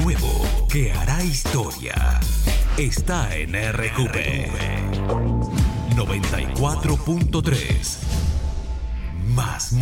nuevo que hará historia. Está en RQP 94.3. Más